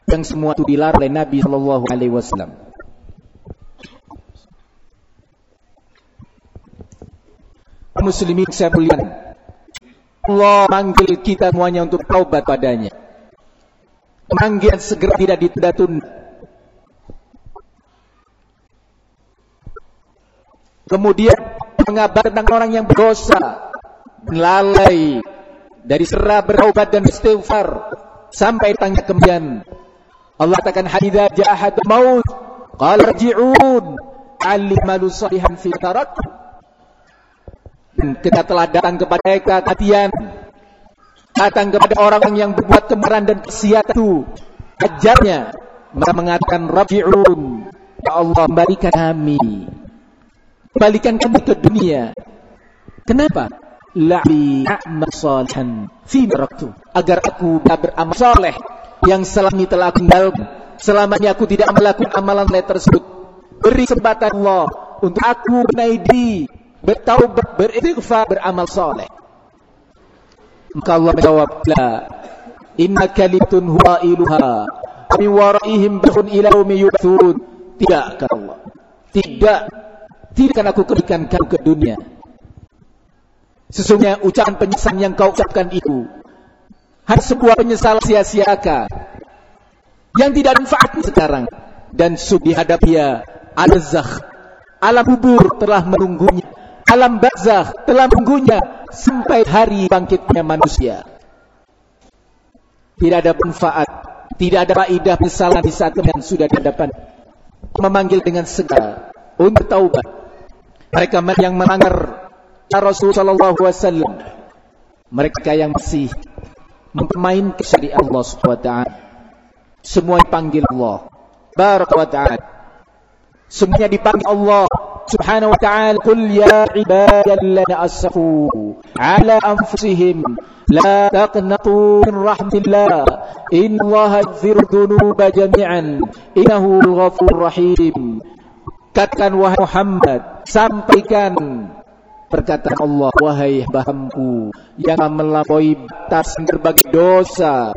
yang semua itu dilarang oleh Nabi sallallahu alaihi wasallam. Muslimin saya muliakan, Allah manggil kita semuanya untuk taubat padanya. Panggilan segera tidak ditunda-tunda. Kemudian mengabar tentang orang yang berdosa, lalai dari serah bertaubat dan istighfar sampai tanya kemudian Allah katakan hadza ja'ahad maut qala rji'un alimalu salihan fi tarak. Kita telah datang kepada mereka kematian, datang kepada orang yang berbuat kemarahan dan maksiat itu ajarnya, mereka mengatakan raji'un, ya Allah kembalikan kami ke dunia. Kenapa? La'li a'mal salihan fi taraktu, agar aku beramal saleh yang selama ini telah aku tinggalkan. Selamanya aku tidak melakukan amalan tersebut. Beri kesempatan Allah untuk aku benahi diri, bertaubat, beristighfar, beramal saleh. Maka Allah menjawab, la inna kalimatun huwa iluha min waraihim bahun ila yaumi yub'atsun. Tidak, kata Allah, tidak akan aku kembalikan kamu ke dunia. Sesungguhnya ucapan penyesalan yang kau ucapkan itu hanya sebuah penyesalan sia-siakan yang tidak ada manfaatnya sekarang, dan di hadapnya al-zakh, alam kubur telah menunggunya, alam barzakh telah menunggunya sampai hari bangkitnya manusia. Tidak ada manfaat, tidak ada faedah penyesalan di saat yang sudah di hadapan. Memanggil dengan segera untuk taubat. Mereka yang melanggar Rasulullah sallallahu alaihi wasallam, mereka yang masih mempermainkan syariat Allah Subhanahu wa taala, semua dipanggil Allah Baraka wa ta'ala. Semuanya dipanggil Allah Subhanahu wa ta'ala. Qul ya ibadalladzina asrafu ala anfusihim la taqnatu min rahmatillah innallaha yaghfiru dzunuba jami'an innahu al-ghafurur rahim. Katakan wahai Muhammad, sampaikan perkataan Allah, wahai hambaku yang melampaui batas berbagai dosa,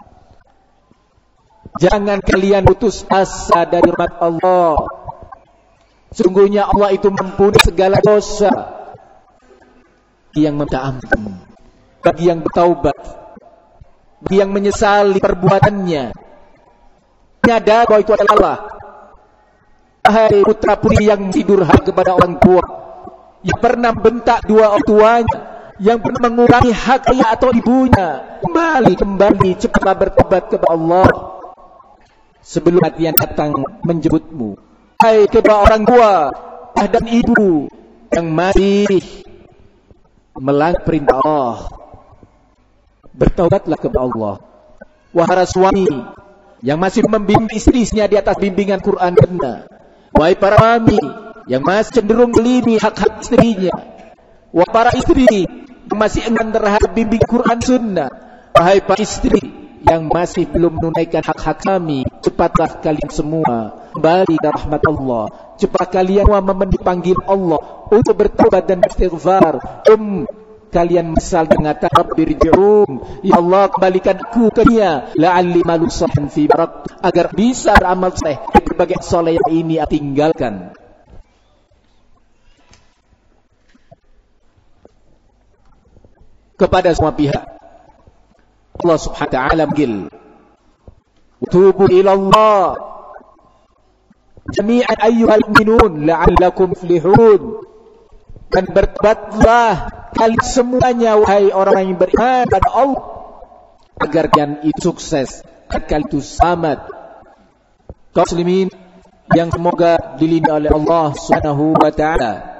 jangan kalian putus asa dari rahmat Allah. Sungguhnya Allah itu mengampuni segala dosa. Bagi yang meminta ampun, bagi yang bertaubat, bagi yang menyesali perbuatannya, menyadari bahwa itu adalah Allah. Hai putra putri yang durhaka kepada orang tua, yang pernah bentak dua orang tuanya, yang pernah mengurangi hak ayah atau ibunya, kembali cepatlah bertobat kepada Allah sebelum kematian datang menjemputmu. Hai kedua orang tua dan ibu yang masih melanggar perintah Allah, bertaubatlah kepada Allah. Wahai suami yang masih membimbing istrinya di atas bimbingan Quran dan Sunnah, wahai para suami yang masih cenderung melimi hak-hak istrinya, wahai para istri yang masih enggan terhadap bimbing Quran Sunnah, wahai para istri yang masih belum menunaikan hak-hak kami, cepatlah kalian semua kembali ke rahmat Allah. Cepat kalian dipanggil Allah untuk bertobat dan beristighfar. Kalian misal mengatakan Rabbirji'un, ya Allah kembalikan aku ke dunia, la'alli malu salihan fi barak, agar bisa beramal saleh di berbagai saleh yang ini aku tinggalkan. Kepada semua pihak Allah Subhanahu wa ta'ala manggil, tubu ila Allah jami'an ayyuhal mu'minun la'allakum tuflihun. Dan bertobatlah kalian semuanya wahai orang yang beriman pada Allah, agar kalian itu sukses, kalian itu selamat. Kaum muslimin yang semoga dilindungi oleh Allah Subhanahu wa ta'ala,